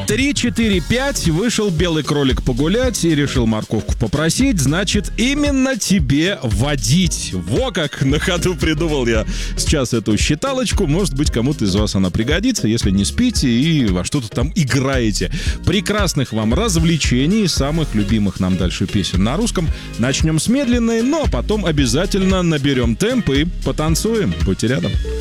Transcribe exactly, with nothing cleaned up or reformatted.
три, четыре, пять. Вышел белый кролик погулять и решил морковку попросить. Значит, именно тебе водить. Во как на ходу придумал я сейчас эту считалочку. Может быть, кому-то из вас она пригодится, если не спите и во что-то там играете. Прекрасных вам развлечений, самых любимых нам дальше песен на русском. Начнем с медленной, но потом обязательно наберем темп и потанцуем. Будьте рядом.